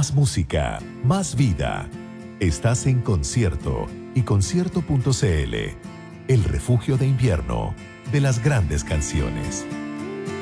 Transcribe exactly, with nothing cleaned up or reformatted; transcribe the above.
Más música, más vida. Estás en Concierto y concierto punto c l, el refugio de invierno de las grandes canciones.